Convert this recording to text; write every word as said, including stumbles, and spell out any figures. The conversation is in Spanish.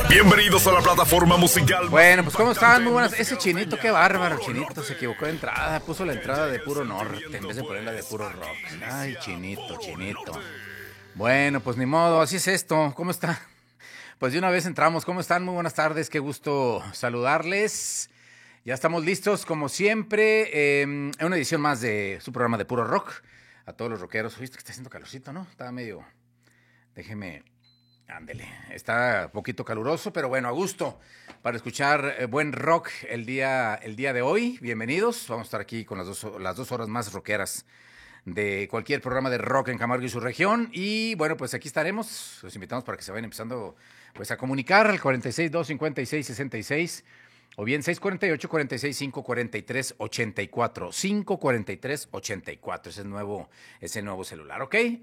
Bienvenidos a la plataforma musical. Bueno, pues ¿cómo están? Muy buenas. Ese Chinito, qué bárbaro, Chinito, se equivocó de entrada, puso la entrada de puro norte en vez de ponerla de puro rock. Ay, Chinito, Chinito. Bueno, pues ni modo, así es esto. ¿Cómo está? Pues de una vez entramos. ¿Cómo están? Muy buenas tardes, qué gusto saludarles. Ya estamos listos, como siempre, eh, en una edición más de su programa de puro rock. A todos los rockeros. ¿Viste que está haciendo calorcito, no? Estaba medio... Déjeme... Ándele, está un poquito caluroso, pero bueno, a gusto para escuchar eh, buen rock el día, el día de hoy. Bienvenidos, vamos a estar aquí con las dos, las dos horas más rockeras de cualquier programa de rock en Camargo y su región. Y bueno, pues aquí estaremos, los invitamos para que se vayan empezando pues a comunicar al cuarenta y seis, dos cincuenta y seis, sesenta y seis o bien seis cuarenta y ocho, cuarenta y seis, cinco cuarenta y tres, ochenta y cuatro, cinco cuarenta y tres, ochenta y cuatro, ese es nuevo, ese nuevo celular, ¿ok?